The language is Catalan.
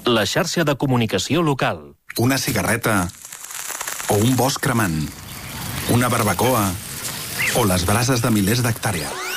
La xarxa de comunicació local. Una cigarreta o un bosc cremant. Una barbacoa o les brases de milers d'hectàrees.